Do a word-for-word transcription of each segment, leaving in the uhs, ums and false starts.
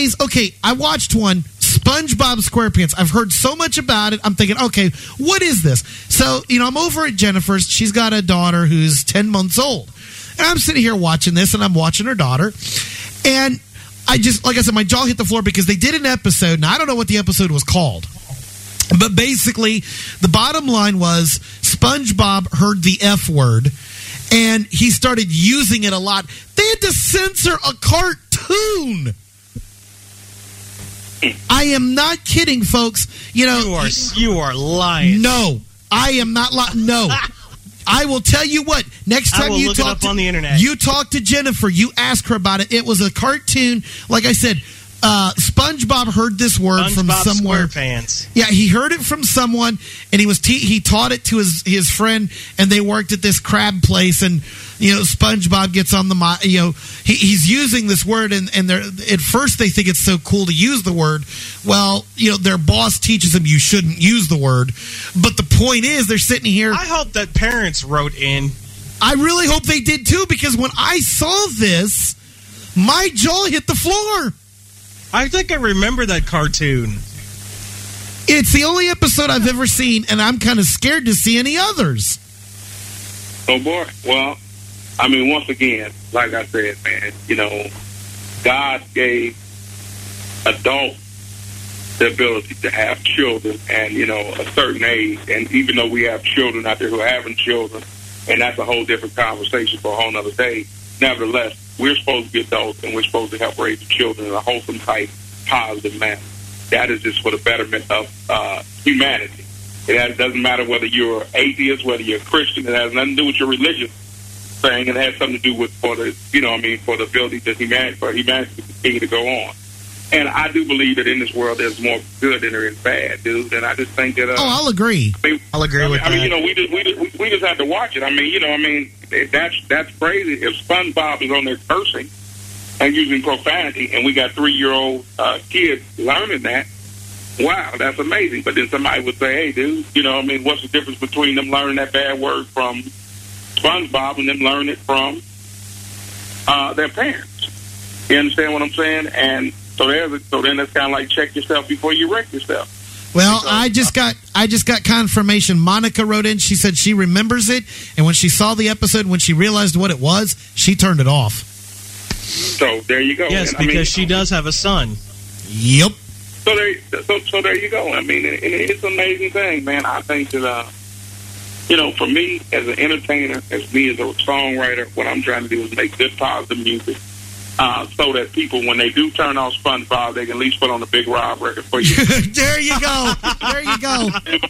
Anyways, okay, I watched one, SpongeBob SquarePants. I've heard so much about it. I'm thinking, okay, what is this? So, you know, I'm over at Jennifer's. She's got a daughter who's ten months old. And I'm sitting here watching this, and I'm watching her daughter. And I just, like I said, my jaw hit the floor because they did an episode, and I don't know what the episode was called. But basically, the bottom line was SpongeBob heard the F word, and he started using it a lot. They had to censor a cartoon. I am not kidding, folks. You know, you are you are lying. No, I am not lying. No. I will tell you what. Next time you look talk it up to, on the internet. you talk to Jennifer, you ask her about it. It was a cartoon. Like I said, uh, SpongeBob heard this word SpongeBob from somewhere. SquarePants. Yeah, he heard it from someone, and he was te- he taught it to his his friend, and they worked at this crab place, and you know, SpongeBob gets on the mi- you know he, he's using this word, and and they're at first they think it's so cool to use the word. Well, you know, their boss teaches them you shouldn't use the word, but the point is they're sitting here. I hope that parents wrote in. I really hope they did too, because when I saw this, my jaw hit the floor. I think I remember that cartoon. It's the only episode I've ever seen, and I'm kind of scared to see any others. Oh, boy. Well, I mean, once again, like I said, man, you know, God gave adults the ability to have children and, you know, a certain age. And even though we have children out there who are having children, and that's a whole different conversation for a whole nother day, nevertheless, we're supposed to be adults, and we're supposed to help raise the children in a wholesome type, positive manner. That is just for the betterment of uh, humanity. It, has, it doesn't matter whether you're atheist, whether you're a Christian. It has nothing to do with your religious thing. It has something to do with for the, you know, I mean, for the ability to humanity, for humanity to continue to go on. And I do believe that in this world there's more good than there is bad, dude. And I just think that. Uh, oh, I'll agree. I mean, I'll agree I mean, with I mean, that. you know, we just we just we just have to watch it. I mean, you know, I mean, that's that's crazy. If SpongeBob is on there cursing and using profanity, and we got three-year-old uh, kids learning that, wow, that's amazing. But then somebody would say, hey, dude, you know, I mean, what's the difference between them learning that bad word from SpongeBob and them learning it from uh, their parents? You understand what I'm saying? And so there's a, so then it's kind of like check yourself before you wreck yourself. Well, So, I just got I just got confirmation. Monica wrote in. She said she remembers it, and when she saw the episode, when she realized what it was, she turned it off. So there you go. Yes, And, because I mean, she does have a son. Yep. So there, so, so there you go. I mean, it, it's an amazing thing, man. I think that, uh, you know, for me as an entertainer, as me as a songwriter, what I'm trying to do is make good, positive music, uh, so that people, when they do turn on SpongeBob, they can at least put on a Big Rob record for you. There you go. There you go.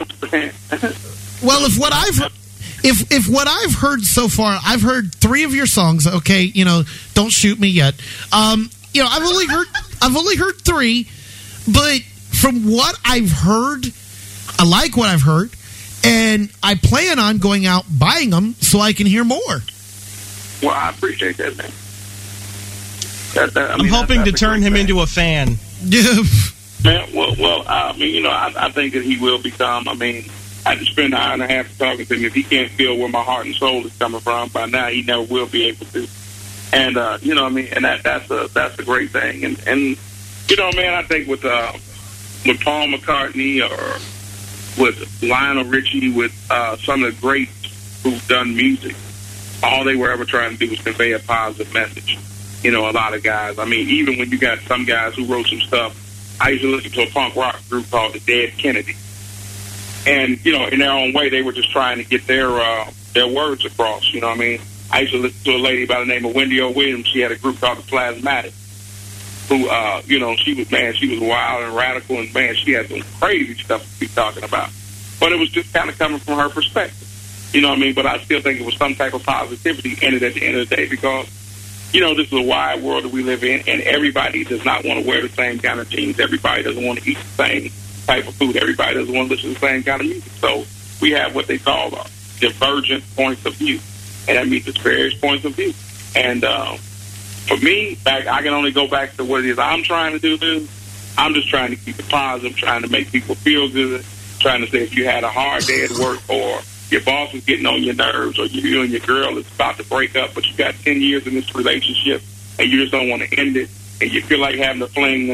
Well, if what I've if if what I've heard so far, I've heard three of your songs. Okay, you know, don't shoot me yet. Um, you know, I've only heard I've only heard three, but from what I've heard, I like what I've heard, and I plan on going out buying them so I can hear more. Well, I appreciate that, man. That, that, I I'm mean, hoping that's, to that's a turn great him thing. into a fan. Yeah. Man, well, well, I mean, you know, I, I think that he will become. I mean, I just spent an hour and a half talking to him. If he can't feel where my heart and soul is coming from, by now he never will be able to. And uh, you know, what I mean, and that that's a that's a great thing. And and you know, man, I think with uh, with Paul McCartney or with Lionel Richie, with uh, some of the greats who've done music, all they were ever trying to do was convey a positive message. You know, a lot of guys. I mean, even when you got some guys who wrote some stuff. I used to listen to a punk rock group called the Dead Kennedy. And, you know, in their own way, they were just trying to get their uh, their words across, you know what I mean? I used to listen to a lady by the name of Wendy O. Williams. She had a group called the Plasmatic, who, uh, you know, she was, man, she was wild and radical, and, man, she had some crazy stuff to be talking about. But it was just kind of coming from her perspective, you know what I mean? But I still think it was some type of positivity in it at the end of the day because, you know, this is a wide world that we live in, and everybody does not want to wear the same kind of jeans. Everybody doesn't want to eat the same type of food. Everybody doesn't want to listen to the same kind of music. So we have what they call uh, divergent points of view, and that means it's various points of view. And uh, for me, back, I can only go back to what it is I'm trying to do, dude. I'm just trying to keep it positive, trying to make people feel good, trying to say if you had a hard day at work or your boss is getting on your nerves, or you and your girl is about to break up, but you got ten years in this relationship and you just don't want to end it, and you feel like having a fling